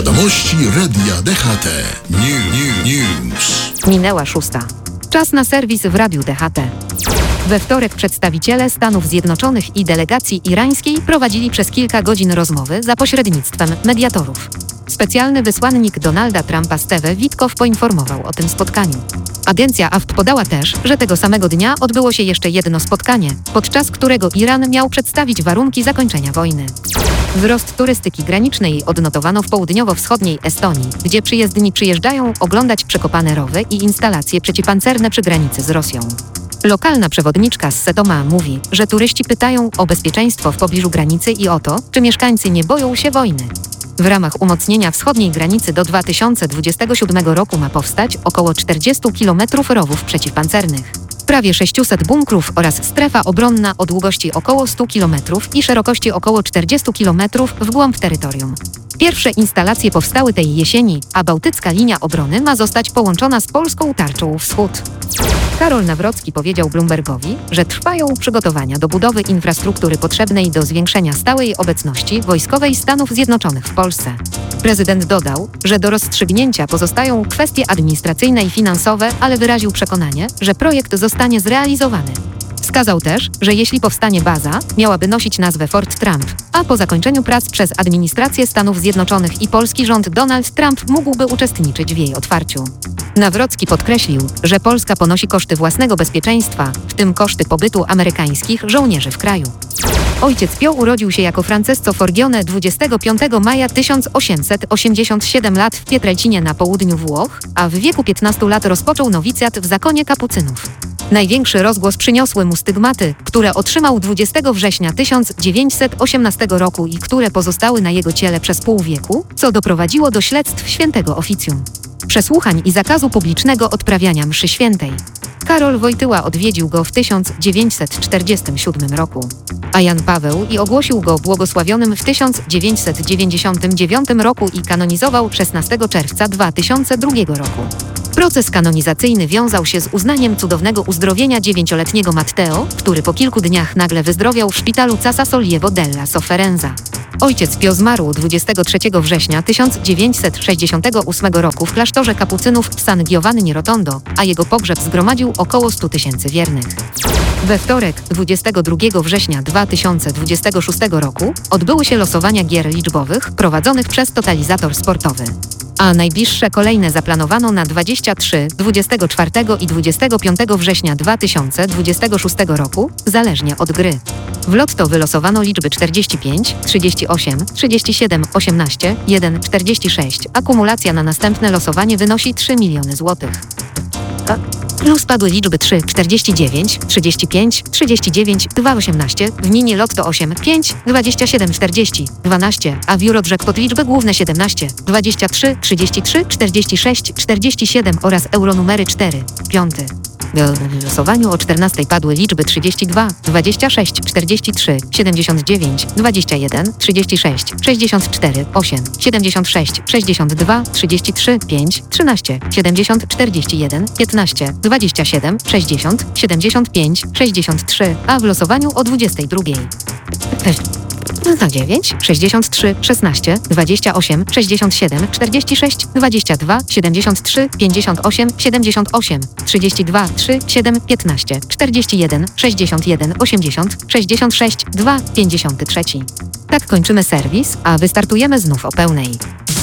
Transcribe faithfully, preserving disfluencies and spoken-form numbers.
Wiadomości Radia D H T. New, new, news. Minęła szósta. Czas na serwis w Radiu D H T. We wtorek przedstawiciele Stanów Zjednoczonych i delegacji irańskiej prowadzili przez kilka godzin rozmowy za pośrednictwem mediatorów. Specjalny wysłannik Donalda Trumpa Steve Witkow poinformował o tym spotkaniu. Agencja A F P podała też, że tego samego dnia odbyło się jeszcze jedno spotkanie, podczas którego Iran miał przedstawić warunki zakończenia wojny. Wzrost turystyki granicznej odnotowano w południowo-wschodniej Estonii, gdzie przyjezdni przyjeżdżają oglądać przekopane rowy i instalacje przeciwpancerne przy granicy z Rosją. Lokalna przewodniczka z Setoma mówi, że turyści pytają o bezpieczeństwo w pobliżu granicy i o to, czy mieszkańcy nie boją się wojny. W ramach umocnienia wschodniej granicy do dwa tysiące dwudziestego siódmego roku ma powstać około czterdzieści kilometrów rowów przeciwpancernych, prawie sześćset bunkrów oraz strefa obronna o długości około stu kilometrów i szerokości około czterdziestu kilometrów w głąb terytorium. Pierwsze instalacje powstały tej jesieni, a bałtycka linia obrony ma zostać połączona z polską tarczą wschód. Karol Nawrocki powiedział Bloombergowi, że trwają przygotowania do budowy infrastruktury potrzebnej do zwiększenia stałej obecności wojskowej Stanów Zjednoczonych w Polsce. Prezydent dodał, że do rozstrzygnięcia pozostają kwestie administracyjne i finansowe, ale wyraził przekonanie, że projekt zostanie zrealizowany. Wskazał też, że jeśli powstanie baza, miałaby nosić nazwę Fort Trump, a po zakończeniu prac przez administrację Stanów Zjednoczonych i polski rząd Donald Trump mógłby uczestniczyć w jej otwarciu. Nawrocki podkreślił, że Polska ponosi koszty własnego bezpieczeństwa, w tym koszty pobytu amerykańskich żołnierzy w kraju. Ojciec Pio urodził się jako Francesco Forgione dwudziestego piątego maja tysiąc osiemset osiemdziesiąt siedem lat w Pietrelcinie na południu Włoch, a w wieku piętnastu lat rozpoczął nowicjat w zakonie kapucynów. Największy rozgłos przyniosły mu stygmaty, które otrzymał dwudziestego września tysiąc dziewięćset osiemnastego roku i które pozostały na jego ciele przez pół wieku, co doprowadziło do śledztw świętego oficjum, przesłuchań i zakazu publicznego odprawiania mszy świętej. Karol Wojtyła odwiedził go w tysiąc dziewięćset czterdziestym siódmym roku, a Jan Paweł i ogłosił go błogosławionym w tysiąc dziewięćset dziewięćdziesiątym dziewiątym roku i kanonizował szesnastego czerwca dwa tysiące drugiego roku. Proces kanonizacyjny wiązał się z uznaniem cudownego uzdrowienia dziewięcioletniego Matteo, który po kilku dniach nagle wyzdrowiał w szpitalu Casa Sollievo della Sofferenza. Ojciec Pio zmarł dwudziestego trzeciego września tysiąc dziewięćset sześćdziesiątego ósmego roku w klasztorze kapucynów w San Giovanni Rotondo, a jego pogrzeb zgromadził około stu tysięcy wiernych. We wtorek, dwudziestego drugiego września dwa tysiące dwudziestego szóstego roku, odbyły się losowania gier liczbowych prowadzonych przez Totalizator Sportowy, a najbliższe kolejne zaplanowano na dwudziestego trzeciego, dwudziestego czwartego i dwudziestego piątego września dwa tysiące dwudziestego szóstego roku, zależnie od gry. W lotto wylosowano liczby czterdzieści pięć, trzydzieści osiem, trzydzieści siedem, osiemnaście, jeden, czterdzieści sześć. Akumulacja na następne losowanie wynosi trzy miliony złotych. Plus padły liczby trzy, czterdzieści dziewięć, trzydzieści pięć, trzydzieści dziewięć, dwa, osiemnaście, w mini lotto osiem, pięć, dwadzieścia siedem, czterdzieści, dwanaście, a w Eurojackpot liczby główne siedemnaście, dwadzieścia trzy, trzydzieści trzy, czterdzieści sześć, czterdzieści siedem oraz euronumery cztery, pięć. W losowaniu o czternastej padły liczby trzydzieści dwa, dwadzieścia sześć, czterdzieści trzy, siedemdziesiąt dziewięć, dwadzieścia jeden, trzydzieści sześć, sześćdziesiąt cztery, osiem, siedemdziesiąt sześć, sześćdziesiąt dwa, trzydzieści trzy, pięć, trzynaście, siedemdziesiąt, czterdzieści jeden, piętnaście, dwadzieścia siedem, sześćdziesiąt, siedemdziesiąt pięć, sześćdziesiąt trzy, a w losowaniu o dwudziestej drugiej. dziewięć, sześćdziesiąt trzy, szesnaście, dwadzieścia osiem, sześćdziesiąt siedem, czterdzieści sześć, dwadzieścia dwa, siedemdziesiąt trzy, pięćdziesiąt osiem, siedemdziesiąt osiem, trzydzieści dwa, trzy, siedem, piętnaście, czterdzieści jeden, sześćdziesiąt jeden, osiemdziesiąt, sześćdziesiąt sześć, dwa, pięćdziesiąt trzy. Tak kończymy serwis, a wystartujemy znów o pełnej.